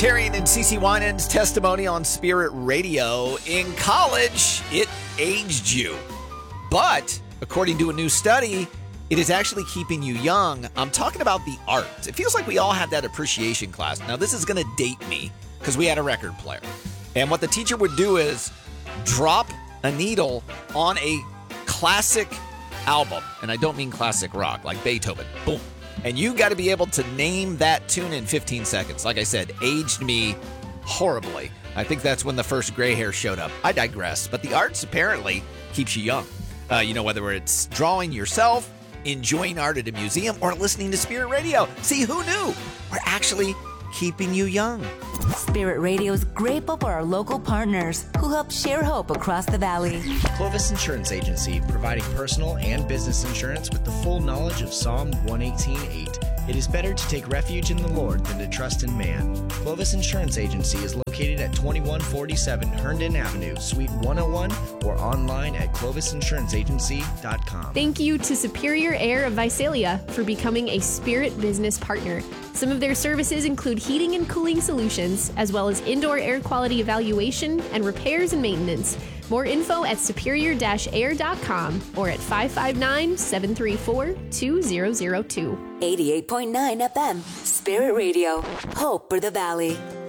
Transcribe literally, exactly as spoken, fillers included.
Libertarian and CeCe Winans testimony on Spirit Radio. In college, it aged you. But according to a new study, it is actually keeping you young. I'm talking about the arts. It feels like we all had that appreciation class. Now, this is going to date me because we had a record player. And what the teacher would do is drop a needle on a classic album. And I don't mean classic rock, like Beethoven. Boom. And you got to be able to name that tune in fifteen seconds. Like I said, aged me horribly. I think that's when the first gray hair showed up. I digress. But the arts apparently keeps you young. Uh, you know, whether it's drawing yourself, enjoying art at a museum, or listening to Spirit Radio. See, who knew? We're actually keeping you young. Spirit Radio is grateful for our local partners who help share hope across the valley. Clovis Insurance Agency, providing personal and business insurance with the full knowledge of Psalm one eighteen eight. It is better to take refuge in the Lord than to trust in man. Clovis Insurance Agency is located at twenty-one forty-seven Herndon Avenue, Suite one oh one, or online at clovis insurance agency dot com. Thank you to Superior Air of Visalia for becoming a Spirit business partner. Some of their services include heating and cooling solutions, as well as indoor air quality evaluation and repairs and maintenance. More info at superior dash air dot com or at five five nine, seven three four, two zero zero two. eighty-eight point nine F M, Spirit Radio, hope for the valley.